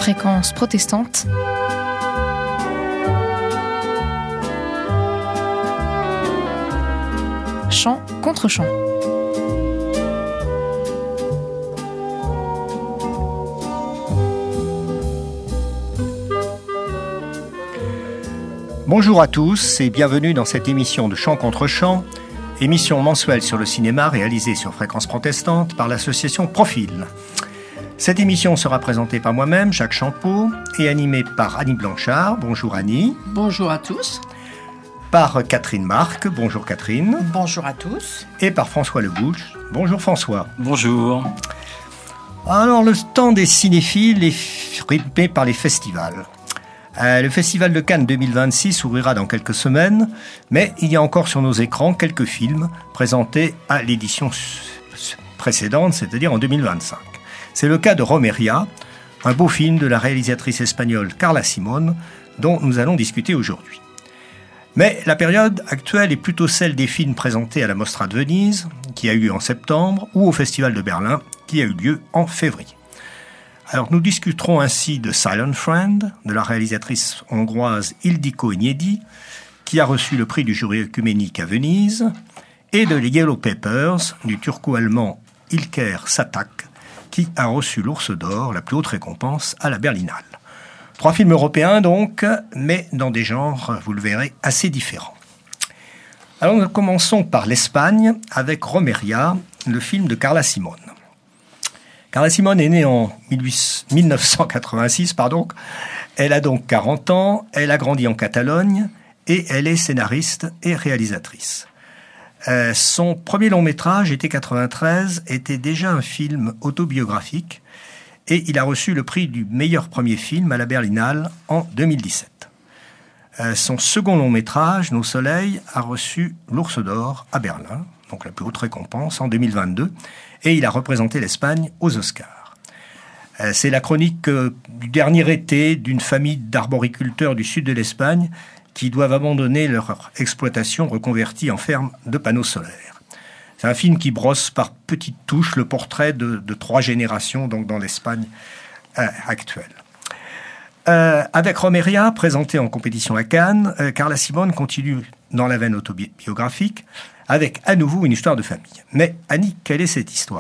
Fréquence protestante. Chant contre chant. Bonjour à tous et bienvenue dans cette émission de Chant contre chant, émission mensuelle sur le cinéma réalisée sur Fréquence protestante par l'association Profil. Cette émission sera présentée par moi-même, Jacques Champeau, et animée par Annie Blanchard. Bonjour Annie. Bonjour à tous. Par Catherine Marc. Bonjour Catherine. Bonjour à tous. Et par François Lebouche. Bonjour François. Bonjour. Alors, le temps des cinéphiles est rythmé par les festivals. Le Festival de Cannes 2026 ouvrira dans quelques semaines, mais il y a encore sur nos écrans quelques films présentés à l'édition précédente, c'est-à-dire en 2025. C'est le cas de Romeria, un beau film de la réalisatrice espagnole Carla Simón, dont nous allons discuter aujourd'hui. Mais la période actuelle est plutôt celle des films présentés à la Mostra de Venise, qui a eu lieu en septembre, ou au Festival de Berlin, qui a eu lieu en février. Alors nous discuterons ainsi de Silent Friend, de la réalisatrice hongroise Ildikó Enyedi, qui a reçu le prix du jury œcuménique à Venise, et de Les Yellow Papers, du turco-allemand Ilker Satak, qui a reçu l'Ours d'Or, la plus haute récompense, à la Berlinale. 3 films européens donc, mais dans des genres, vous le verrez, assez différents. Alors nous commençons par l'Espagne, avec Romeria, le film de Carla Simón. Carla Simón est née en 1986, Elle a donc 40 ans, elle a grandi en Catalogne, et elle est scénariste et réalisatrice. Son premier long métrage, Été 93, était déjà un film autobiographique et il a reçu le prix du meilleur premier film à la Berlinale en 2017. Son second long métrage, Nos soleils, a reçu l'Ours d'Or à Berlin, donc la plus haute récompense, en 2022, et il a représenté l'Espagne aux Oscars. C'est la chronique du dernier été d'une famille d'arboriculteurs du sud de l'Espagne qui doivent abandonner leur exploitation reconvertie en ferme de panneaux solaires. C'est un film qui brosse par petites touches le portrait de 3 générations donc dans l'Espagne actuelle. Avec Romeria, présenté en compétition à Cannes, Carla Simón continue dans la veine autobiographique avec à nouveau une histoire de famille. Mais Annie, quelle est cette histoire ?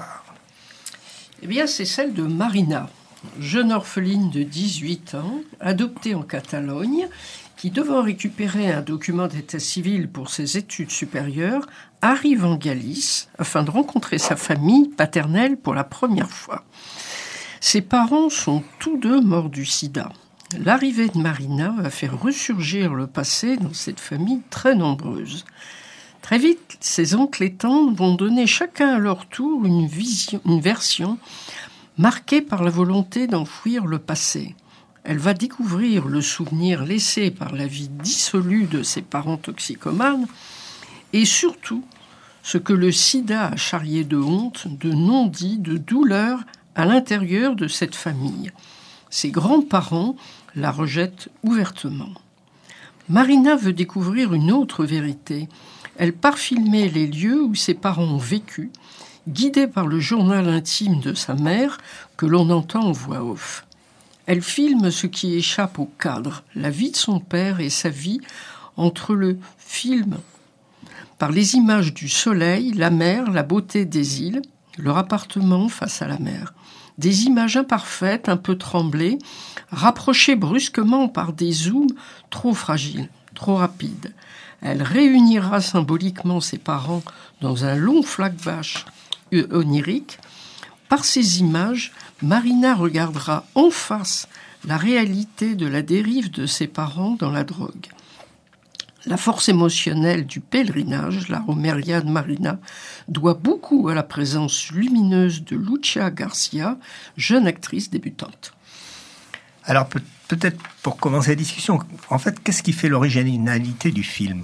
Eh bien, c'est celle de Marina, jeune orpheline de 18 ans, adoptée en Catalogne, qui, devant récupérer un document d'état civil pour ses études supérieures, arrive en Galice afin de rencontrer sa famille paternelle pour la première fois. Ses parents sont tous deux morts du sida. L'arrivée de Marina va faire ressurgir le passé dans cette famille très nombreuse. Très vite, ses oncles et tantes vont donner chacun à leur tour une version marquée par la volonté d'enfouir le passé. Elle va découvrir le souvenir laissé par la vie dissolue de ses parents toxicomanes et surtout ce que le sida a charrié de honte, de non-dit, de douleur à l'intérieur de cette famille. Ses grands-parents la rejettent ouvertement. Marina veut découvrir une autre vérité. Elle part filmer les lieux où ses parents ont vécu, guidée par le journal intime de sa mère que l'on entend en voix off. Elle filme ce qui échappe au cadre, la vie de son père et sa vie entre le film par les images du soleil, la mer, la beauté des îles, leur appartement face à la mer. Des images imparfaites, un peu tremblées, rapprochées brusquement par des zooms trop fragiles, trop rapides. Elle réunira symboliquement ses parents dans un long flashback onirique. Par ces images, Marina regardera en face la réalité de la dérive de ses parents dans la drogue. La force émotionnelle du pèlerinage, la Romeria de Marina, doit beaucoup à la présence lumineuse de Lucia Garcia, jeune actrice débutante. Alors peut-être pour commencer la discussion, en fait, qu'est-ce qui fait l'originalité du film,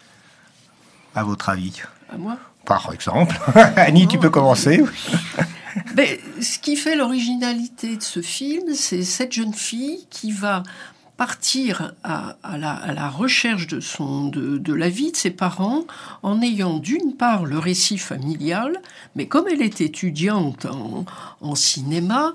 à votre avis ? À moi ? Par exemple. Annie, tu peux commencer. Mais ce qui fait l'originalité de ce film, c'est cette jeune fille qui va partir à la recherche de la vie de ses parents en ayant d'une part le récit familial, mais comme elle est étudiante en cinéma,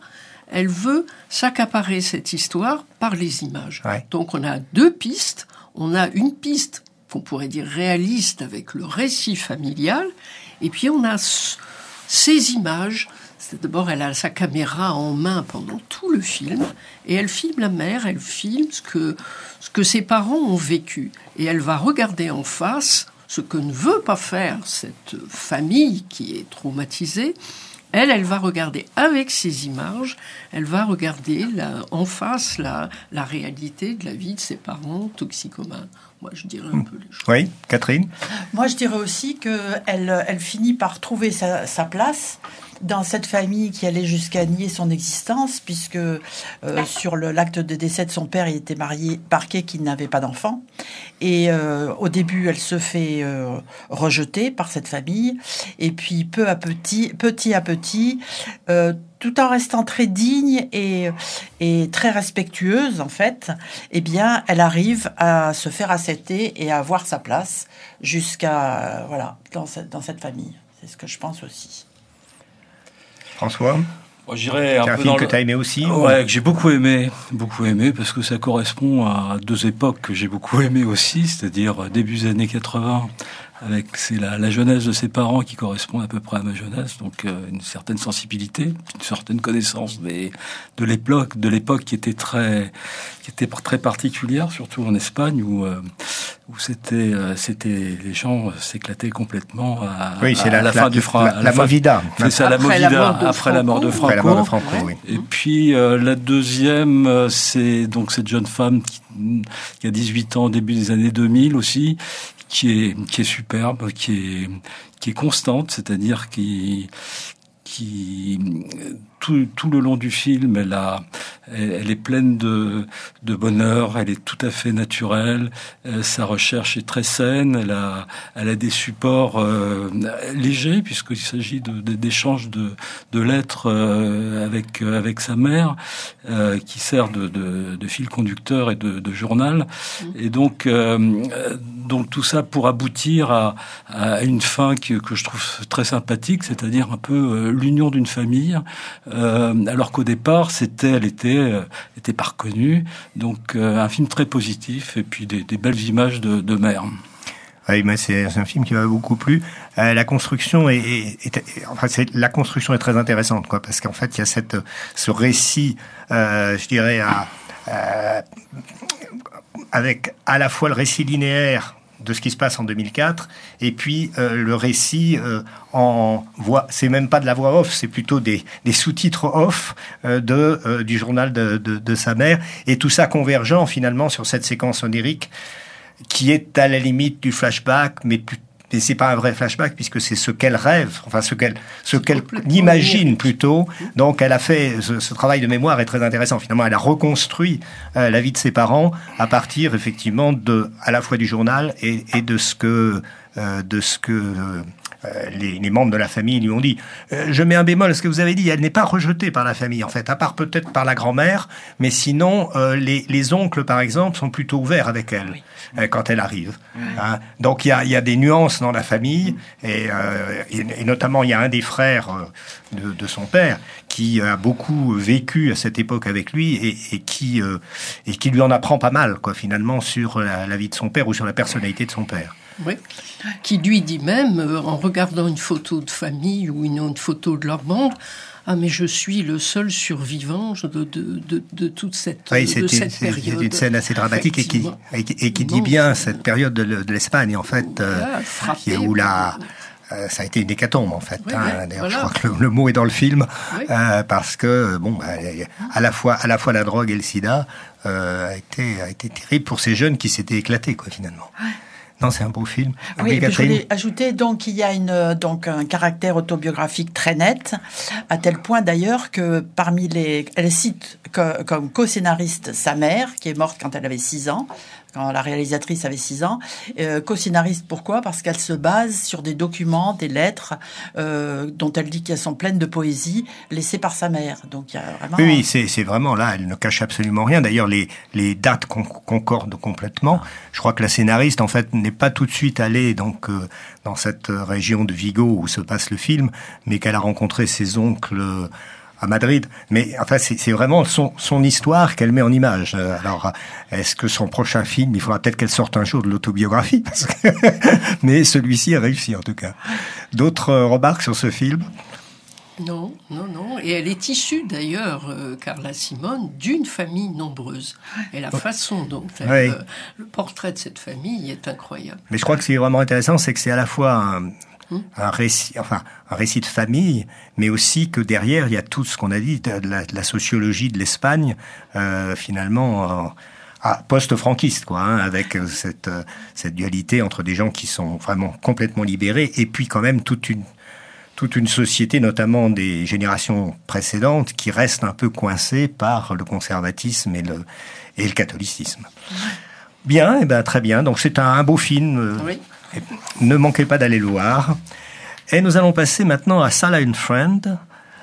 elle veut s'accaparer cette histoire par les images. Ouais. Donc on a deux pistes. On a une piste qu'on pourrait dire réaliste avec le récit familial, et puis on a ces images. D'abord, elle a sa caméra en main pendant tout le film, et elle filme la mère, elle filme ce que ses parents ont vécu. Et elle va regarder en face ce que ne veut pas faire cette famille qui est traumatisée. Elle va regarder avec ces images, elle va regarder en face la réalité de la vie de ses parents toxicomanes. Moi, je dirais un peu les choses. Oui, Catherine ? Moi, je dirais aussi qu'elle finit par trouver sa place dans cette famille qui allait jusqu'à nier son existence, puisque sur l'acte de décès de son père, il était marqué qu'il n'avait pas d'enfant. Et au début, elle se fait rejeter par cette famille. Et puis, petit à petit, tout en restant très digne et très respectueuse, en fait, eh bien, elle arrive à se faire accepter et à avoir sa place jusqu'à, dans cette famille. C'est ce que je pense aussi. François ? Moi, je dirais c'est un film que tu as aimé aussi ? Ouais, que j'ai beaucoup aimé, parce que ça correspond à deux époques que j'ai beaucoup aimé aussi, c'est-à-dire début des années 80, c'est la jeunesse de ses parents qui correspond à peu près à ma jeunesse, donc une certaine sensibilité, une certaine connaissance de l'époque qui était très particulière, surtout en Espagne où c'était les gens s'éclataient complètement à la fin du Franco. La Movida. C'est ça, la Movida après la mort de Franco. Après la mort de Franco, oui. Et puis la deuxième, c'est donc cette jeune femme qui a 18 ans au début des années 2000 aussi, qui est superbe, qui est constante, c'est-à-dire qui tout le long du film, elle est pleine de bonheur, elle est tout à fait naturelle, sa recherche est très saine, elle a des supports légers, puisqu'il s'agit d'échanges de lettres avec sa mère, qui sert de fil conducteur et de journal. Et donc tout ça pour aboutir à une fin que je trouve très sympathique, c'est-à-dire un peu l'union d'une famille, alors qu'au départ elle était pas reconnue. Donc un film très positif et puis des belles images de mère. Oui, mais c'est un film qui m'a beaucoup plu. La construction la construction est très intéressante, quoi, parce qu'en fait il y a ce récit, je dirais, avec à la fois le récit linéaire de ce qui se passe en 2004, et puis le récit en voix, c'est même pas de la voix off, c'est plutôt des sous-titres off du journal de sa mère, et tout ça convergent finalement sur cette séquence onirique qui est à la limite du flashback, mais c'est pas un vrai flashback puisque c'est ce qu'elle rêve, enfin ce qu'elle imagine plutôt. Donc elle a fait ce travail de mémoire est très intéressant. Finalement, elle a reconstruit la vie de ses parents à partir effectivement à la fois du journal et de ce que les membres de la famille lui ont dit. Je mets un bémol à ce que vous avez dit. Elle n'est pas rejetée par la famille, en fait, à part peut-être par la grand-mère, mais sinon, les oncles, par exemple, sont plutôt ouverts avec elle quand elle arrive. Hein. Donc, il y a des nuances dans la famille, et notamment, il y a un des frères de son père qui a beaucoup vécu à cette époque avec lui et qui lui en apprend pas mal, quoi, finalement, sur la vie de son père ou sur la personnalité de son père. Oui, qui lui dit même, en regardant une photo de famille ou une photo de leur bande, « Ah, mais je suis le seul survivant de toute cette période. » C'est une scène assez dramatique et qui dit bien cette période de l'Espagne, en fait, où ça a été une hécatombe, en fait. Oui, D'ailleurs, je crois que le mot est dans le film, parce que, à la fois la drogue et le sida a été terrible pour ces jeunes qui s'étaient éclatés, quoi, finalement. Ouais. Non, c'est un beau film. Oui, et je voulais ajouter, donc, il y a un caractère autobiographique très net, à tel point d'ailleurs que elle cite comme co-scénariste sa mère, qui est morte quand elle avait 6 ans, quand la réalisatrice avait 6 ans. Co-scénariste, pourquoi ? Parce qu'elle se base sur des documents, des lettres, dont elle dit qu'elles sont pleines de poésie, laissées par sa mère. Donc, il y a vraiment... Oui, c'est vraiment là, elle ne cache absolument rien. D'ailleurs, les dates concordent complètement. Je crois que la scénariste, en fait, n'est pas tout de suite allée donc dans cette région de Vigo où se passe le film, mais qu'elle a rencontré ses oncles à Madrid. Mais enfin, c'est vraiment son histoire qu'elle met en image. Alors, est-ce que son prochain film, il faudra peut-être qu'elle sorte un jour de l'autobiographie, parce que mais celui-ci a réussi en tout cas. D'autres remarques sur ce film? Non. Et elle est issue d'ailleurs, Carla Simone, d'une famille nombreuse. Et la façon dont le portrait de cette famille est incroyable. Mais je crois que ce qui est vraiment intéressant, c'est que c'est à la fois un récit de famille, mais aussi que derrière, il y a tout ce qu'on a dit, de la sociologie de l'Espagne, finalement, post-franquiste, quoi, avec cette dualité entre des gens qui sont vraiment complètement libérés, et puis quand même toute une société, notamment des générations précédentes, qui reste un peu coincée par le conservatisme et le catholicisme. Bien, très bien. Donc c'est un beau film. Oui. Ne manquez pas d'aller le voir. Et nous allons passer maintenant à Silent Friend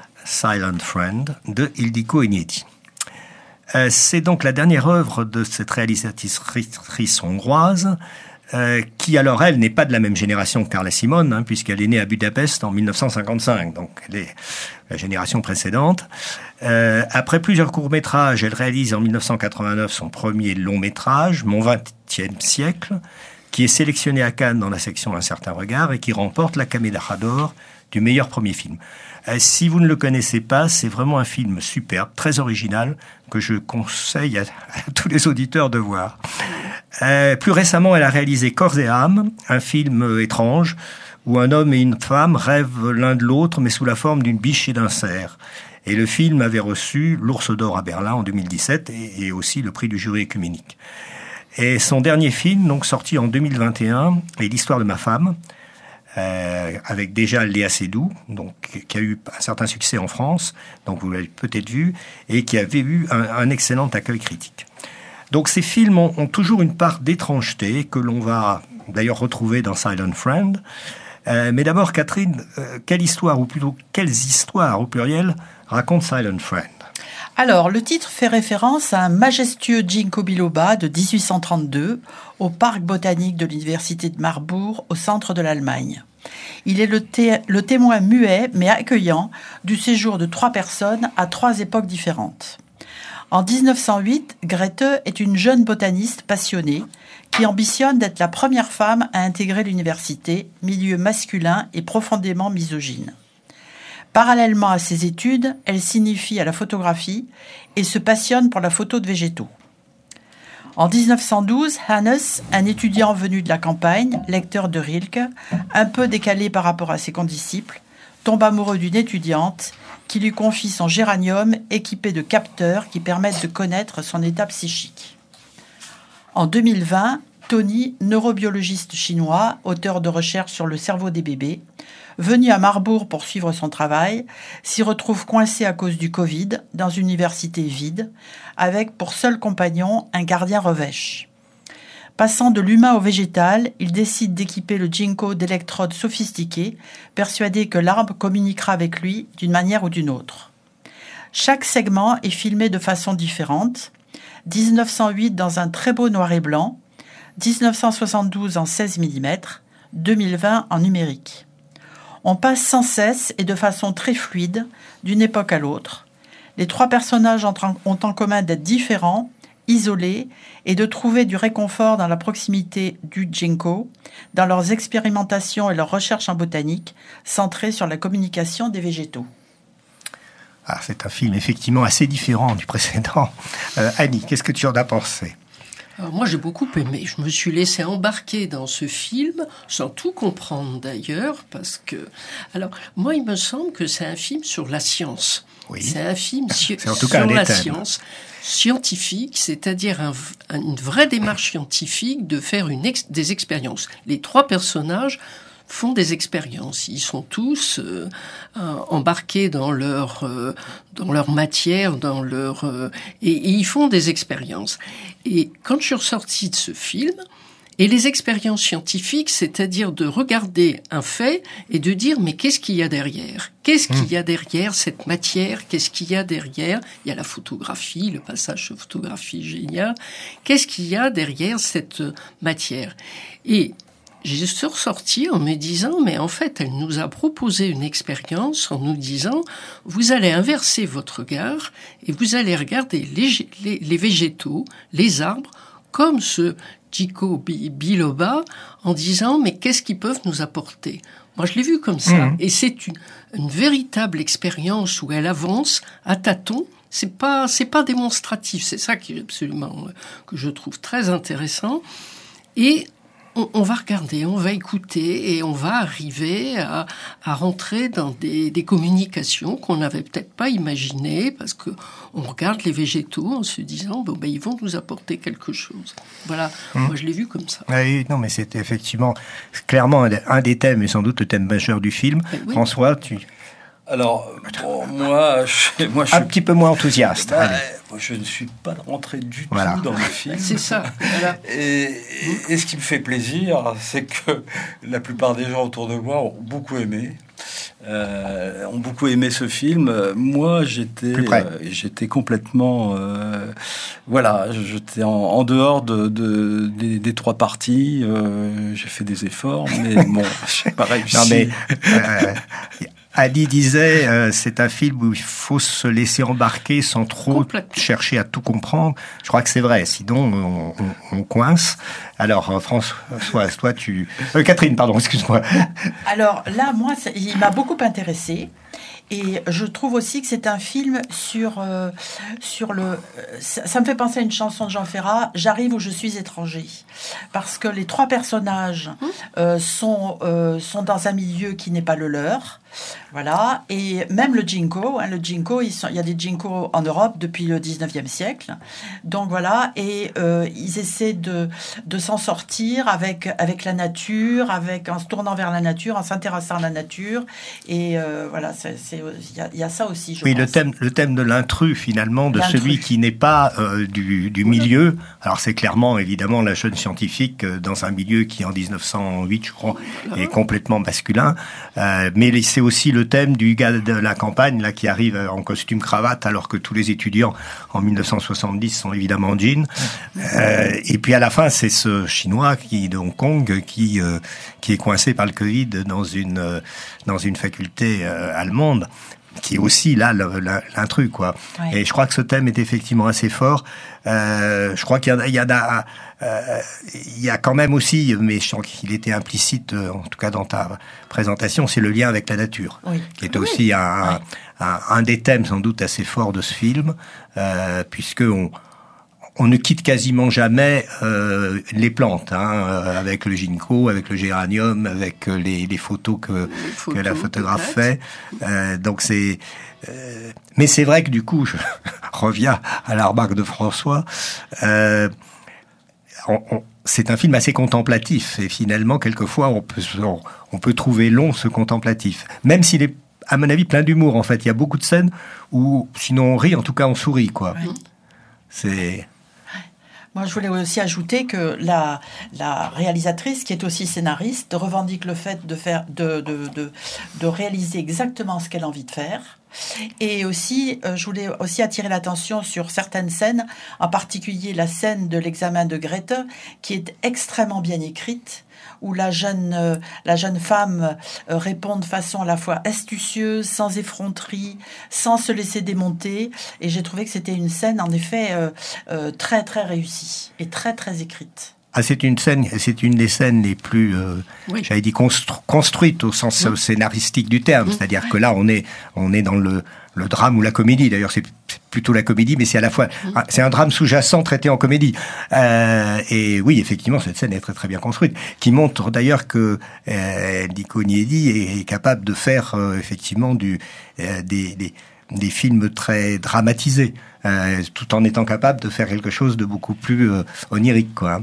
de Ildiko Enyedi. C'est donc la dernière œuvre de cette réalisatrice hongroise, qui alors elle n'est pas de la même génération que Carla Simone, puisqu'elle est née à Budapest en 1955, donc elle est la génération précédente. Après plusieurs courts-métrages, elle réalise en 1989 son premier long-métrage, Mon 20e siècle, qui est sélectionné à Cannes dans la section Un certain regard et qui remporte la Caméra d'or du meilleur premier film. Si vous ne le connaissez pas, c'est vraiment un film superbe, très original, que je conseille à tous les auditeurs de voir. Plus récemment, elle a réalisé Corps et âme, un film étrange où un homme et une femme rêvent l'un de l'autre, mais sous la forme d'une biche et d'un cerf. Et le film avait reçu l'Ours d'or à Berlin en 2017 et aussi le prix du jury œcuménique. Et son dernier film, donc sorti en 2021, est L'histoire de ma femme, avec déjà Léa Seydoux, donc qui a eu un certain succès en France, donc vous l'avez peut-être vu, et qui avait eu un excellent accueil critique. Donc ces films ont toujours une part d'étrangeté que l'on va d'ailleurs retrouver dans Silent Friend. Mais d'abord, Catherine, quelle histoire, ou plutôt quelles histoires au pluriel raconte Silent Friend? Alors, le titre fait référence à un majestueux ginkgo biloba de 1832 au parc botanique de l'université de Marbourg, au centre de l'Allemagne. Il est le témoin muet mais accueillant du séjour de 3 personnes à 3 époques différentes. En 1908, Grete est une jeune botaniste passionnée qui ambitionne d'être la première femme à intégrer l'université, milieu masculin et profondément misogyne. Parallèlement à ses études, elle s'initie à la photographie et se passionne pour la photo de végétaux. En 1912, Hannes, un étudiant venu de la campagne, lecteur de Rilke, un peu décalé par rapport à ses condisciples, tombe amoureux d'une étudiante qui lui confie son géranium équipé de capteurs qui permettent de connaître son état psychique. En 2020, Tony, neurobiologiste chinois, auteur de recherches sur le cerveau des bébés, venu à Marbourg pour suivre son travail, s'y retrouve coincé à cause du Covid dans une université vide, avec pour seul compagnon un gardien revêche. Passant de l'humain au végétal, il décide d'équiper le ginkgo d'électrodes sophistiquées, persuadé que l'arbre communiquera avec lui d'une manière ou d'une autre. Chaque segment est filmé de façon différente. 1908 dans un très beau noir et blanc, 1972 en 16 mm, 2020 en numérique. On passe sans cesse et de façon très fluide d'une époque à l'autre. Les 3 personnages ont en commun d'être différents, isolés et de trouver du réconfort dans la proximité du ginkgo, dans leurs expérimentations et leurs recherches en botanique, centrées sur la communication des végétaux. Ah, c'est un film effectivement assez différent du précédent. Annie, qu'est-ce que tu en as pensé ? Alors moi, j'ai beaucoup aimé. Je me suis laissé embarquer dans ce film, sans tout comprendre d'ailleurs, parce que... Alors, moi, il me semble que c'est un film sur la science. Oui. C'est un film sur la science scientifique, c'est-à-dire une vraie démarche scientifique de faire des expériences. Les 3 personnages font des expériences. Ils sont tous embarqués dans leur matière, et ils font des expériences. Et quand je suis ressortie de ce film, et les expériences scientifiques, c'est-à-dire de regarder un fait et de dire mais qu'est-ce qu'il y a derrière ? Qu'est-ce qu'il y a derrière cette matière ? Qu'est-ce qu'il y a derrière ? Il y a la photographie, le passage de photographie génial. Qu'est-ce qu'il y a derrière cette matière ? Et j'ai ressorti en me disant, mais en fait, elle nous a proposé une expérience en nous disant, vous allez inverser votre regard et vous allez regarder les végétaux, les arbres, comme ce Ginkgo biloba, en disant, mais qu'est-ce qu'ils peuvent nous apporter ? Moi, je l'ai vu comme ça. Et c'est une véritable expérience où elle avance à tâtons. C'est pas démonstratif. C'est ça qui est absolument, que je trouve très intéressant. Et on va regarder, on va écouter et on va arriver à rentrer dans des communications qu'on n'avait peut-être pas imaginées parce que on regarde les végétaux en se disant ils vont nous apporter quelque chose. Voilà, moi je l'ai vu comme ça. Oui, non, mais c'était effectivement clairement un des thèmes et sans doute le thème majeur du film. Oui. François, Alors, moi, je suis un petit peu moins enthousiaste. Moi, je ne suis pas rentré du tout dans le film. C'est ça. Voilà. Et ce qui me fait plaisir, c'est que la plupart des gens autour de moi ont beaucoup aimé. Ce film. Moi, j'étais complètement, j'étais en dehors des trois parties. J'ai fait des efforts, mais bon, j'ai pas réussi. Non, mais Ali disait, c'est un film où il faut se laisser embarquer sans trop chercher à tout comprendre. Je crois que c'est vrai, sinon on coince. Alors François, toi Catherine, pardon, excuse-moi. Alors là, moi, il m'a beaucoup intéressée. Et je trouve aussi que c'est un film sur le... Ça me fait penser à une chanson de Jean Ferrat, « J'arrive où je suis étranger ». Parce que les trois personnages sont dans un milieu qui n'est pas le leur. Voilà. Et même le ginkgo, il y a des ginkgo en Europe depuis le 19e siècle. Donc voilà. Et ils essaient de s'en sortir avec la nature, en se tournant vers la nature, en s'intéressant à la nature. Et voilà, il y a ça aussi, je pense. Oui, le thème de l'intrus, finalement, de celui qui n'est pas du milieu. Alors, c'est clairement, évidemment, la jeune scientifique dans un milieu qui, en 1908, je crois, est complètement masculin. Mais c'est aussi le thème du gars de la campagne, là, qui arrive en costume cravate, alors que tous les étudiants, en 1970, sont évidemment en jean. Et puis, à la fin, c'est ce Chinois de Hong Kong qui est coincé par le Covid dans une faculté allemande, qui est aussi là l'intrus, quoi. Ouais. Et je crois que ce thème est effectivement assez fort. Je crois qu'il y a quand même aussi, mais je sens qu'il était implicite, en tout cas dans ta présentation, c'est le lien avec la nature, qui est aussi un des thèmes sans doute assez forts de ce film, puisque on ne quitte quasiment jamais les plantes, avec le ginkgo, avec le géranium, avec les photos que la photographe fait. Donc c'est... mais c'est vrai que du coup, je reviens à la remarque de François, c'est un film assez contemplatif. Et finalement, quelquefois, on peut trouver long ce contemplatif. Même s'il est, à mon avis, plein d'humour, en fait. Il y a beaucoup de scènes où, sinon on rit, en tout cas on sourit, quoi. Ouais. C'est... Moi, je voulais aussi ajouter que la réalisatrice, qui est aussi scénariste, revendique le fait de réaliser exactement ce qu'elle a envie de faire. Et aussi, je voulais aussi attirer l'attention sur certaines scènes, en particulier la scène de l'examen de Grete, qui est extrêmement bien écrite, où la jeune femme répond de façon à la fois astucieuse, sans effronterie, sans se laisser démonter. Et j'ai trouvé que c'était une scène, en effet, très, très réussie et très, très écrite. Ah, c'est une des scènes les plus, j'avais dit construites au sens scénaristique du terme. C'est-à-dire que là, on est dans le drame ou la comédie. D'ailleurs, c'est plutôt la comédie, mais c'est à la fois, c'est un drame sous-jacent traité en comédie. Et oui, effectivement, cette scène est très très bien construite, qui montre d'ailleurs que Enrico Niedi est capable de faire effectivement des films très dramatisés, tout en étant capable de faire quelque chose de beaucoup plus onirique, quoi.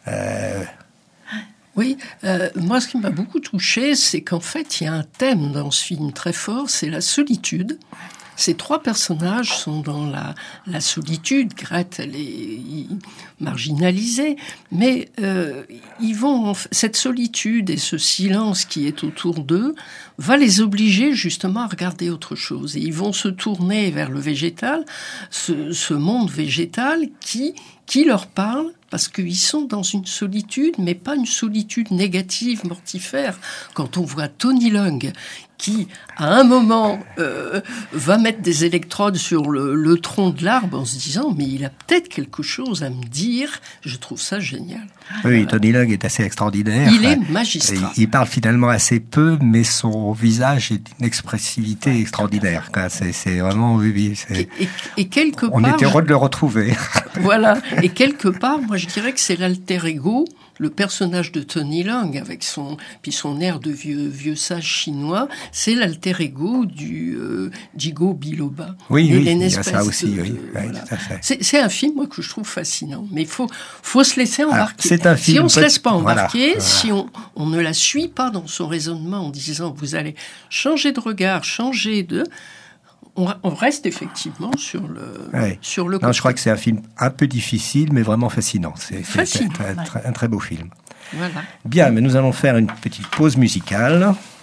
Oui, moi, ce qui m'a beaucoup touchée, c'est qu'en fait, il y a un thème dans ce film très fort, c'est la solitude. Ces trois personnages sont dans la solitude. Grete, elle est marginalisée, mais cette solitude et ce silence qui est autour d'eux va les obliger justement à regarder autre chose. Et ils vont se tourner vers le végétal, ce monde végétal qui leur parle parce qu'ils sont dans une solitude, mais pas une solitude négative, mortifère. Quand on voit Tony Leung, qui, à un moment, va mettre des électrodes sur le tronc de l'arbre en se disant « mais il a peut-être quelque chose à me dire », je trouve ça génial. Oui, Tony Leung est assez extraordinaire. Il est magistral. Il parle finalement assez peu, mais son visage est d'une expressivité extraordinaire. C'est vraiment... Oui, et quelque part... On était heureux de le retrouver. Voilà. Et quelque part, moi, je dirais que c'est l'alter ego, le personnage de Tony Leung, avec son air de vieux sage chinois, c'est l'alter ego du Djigo Biloba. Oui, il y a ça aussi, voilà. Tout à fait. C'est un film, moi, que je trouve fascinant. Mais il faut se laisser embarquer. Alors, c'est un film, si on ne se laisse pas embarquer, voilà. si on ne la suit pas dans son raisonnement en disant vous allez changer de regard, on reste effectivement sur le côté. Non, je crois que c'est un film un peu difficile, mais vraiment fascinant. C'est fascinant. un très beau film. Voilà. Bien, mais nous allons faire une petite pause musicale.